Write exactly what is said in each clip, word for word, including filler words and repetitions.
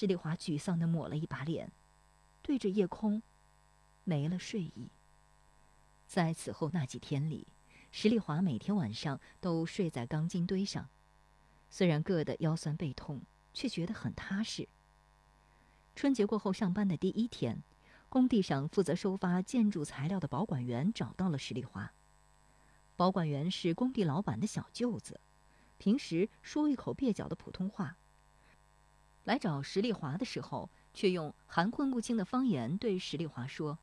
石丽华沮丧地抹了一把脸，对着夜空没了睡意。在此后那几天里，石丽华每天晚上都睡在钢筋堆上，虽然硌得腰酸背痛，却觉得很踏实。春节过后上班的第一天，工地上负责收发建筑材料的保管员找到了石丽华。保管员是工地老板的小舅子，平时说一口蹩脚的普通话，来找石丽华的时候却用含混不清的方言对石丽华说：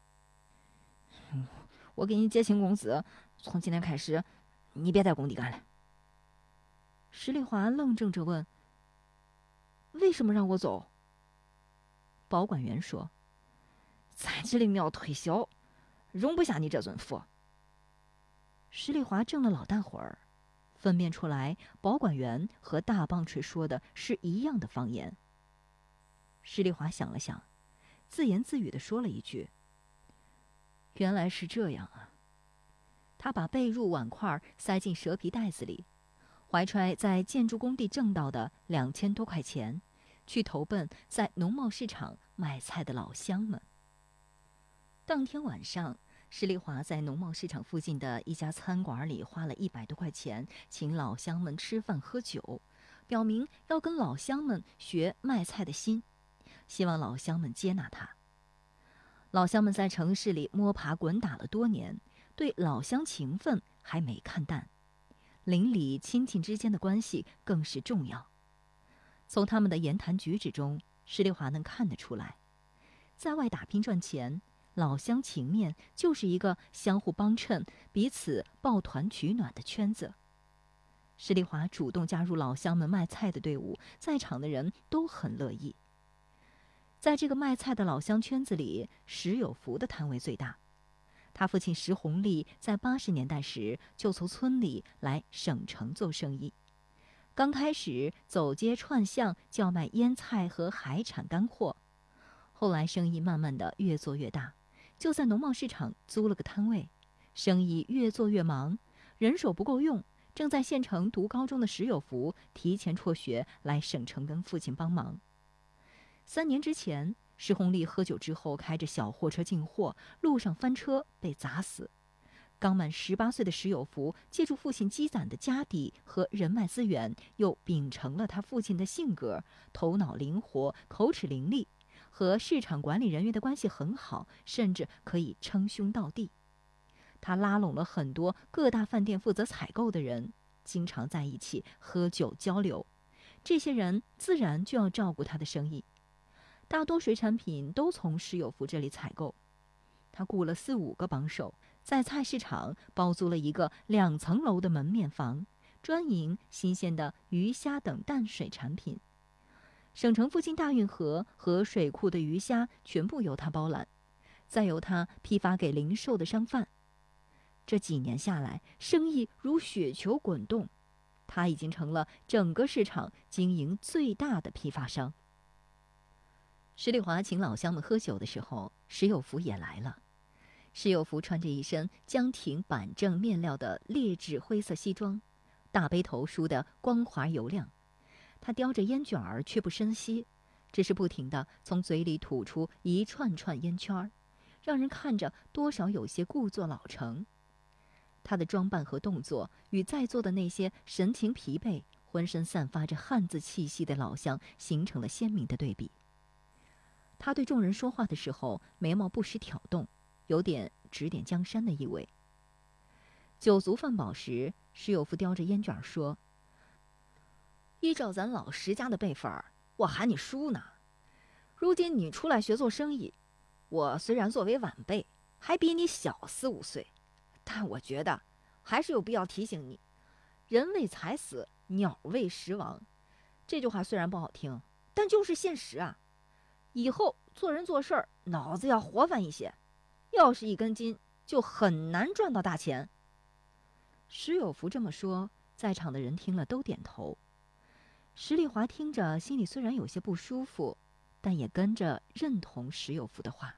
我给你结清工资，从今天开始你别在工地干了。石丽华愣怔着问：为什么让我走？保管员说：在这里面要推销，容不下你这尊富。石丽华怔了老大会儿，分辨出来保管员和大棒槌说的是一样的方言。石丽华想了想，自言自语地说了一句：原来是这样啊。他把被褥碗筷塞进蛇皮袋子里，怀揣在建筑工地挣到的两千多块钱，去投奔在农贸市场卖菜的老乡们。当天晚上，石丽华在农贸市场附近的一家餐馆里花了一百多块钱，请老乡们吃饭喝酒，表明要跟老乡们学卖菜的心，希望老乡们接纳他。老乡们在城市里摸爬滚打了多年，对老乡情分还没看淡，邻里亲戚之间的关系更是重要。从他们的言谈举止中，石丽华能看得出来，在外打拼赚钱，老乡情面就是一个相互帮衬、彼此抱团取暖的圈子。石丽华主动加入老乡们卖菜的队伍，在场的人都很乐意。在这个卖菜的老乡圈子里，石有福的摊位最大。他父亲石红利在八十年代时就从村里来省城做生意，刚开始走街串巷叫卖腌菜和海产干货，后来生意慢慢的越做越大，就在农贸市场租了个摊位，生意越做越忙，人手不够用，正在县城读高中的石有福提前辍学来省城跟父亲帮忙。三年之前，石红利喝酒之后开着小货车进货，路上翻车被砸死。刚满十八岁的石有福借助父亲积攒的家底和人脉资源，又秉承了他父亲的性格，头脑灵活，口齿伶俐，和市场管理人员的关系很好，甚至可以称兄道弟。他拉拢了很多各大饭店负责采购的人，经常在一起喝酒交流，这些人自然就要照顾他的生意。大多水产品都从石有福这里采购，他雇了四五个帮手，在菜市场包租了一个两层楼的门面房，专营新鲜的鱼虾等淡水产品。省城附近大运河和水库的鱼虾全部由他包揽，再由他批发给零售的商贩。这几年下来，生意如雪球滚动，他已经成了整个市场经营最大的批发商。石丽华请老乡们喝酒的时候，石有福也来了。石有福穿着一身江亭板正面料的劣质灰色西装，大背头梳得光滑油亮。他叼着烟卷儿却不深吸，只是不停地从嘴里吐出一串串烟圈儿，让人看着多少有些故作老成。他的装扮和动作与在座的那些神情疲惫、浑身散发着汉子气息的老乡形成了鲜明的对比。他对众人说话的时候，眉毛不时挑动，有点指点江山的意味。酒足饭饱时，石有福叼着烟卷说：依照咱老石家的辈分儿，我喊你叔呢。如今你出来学做生意，我虽然作为晚辈，还比你小四五岁，但我觉得还是有必要提醒你，人为财死，鸟为食亡。这句话虽然不好听，但就是现实啊。以后做人做事儿，脑子要活泛一些，要是一根筋，就很难赚到大钱。石有福这么说，在场的人听了都点头。石丽华听着，心里虽然有些不舒服，但也跟着认同石有福的话。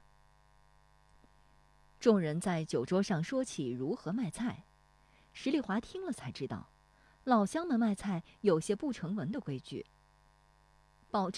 众人在酒桌上说起如何卖菜，石丽华听了才知道，老乡们卖菜有些不成文的规矩。保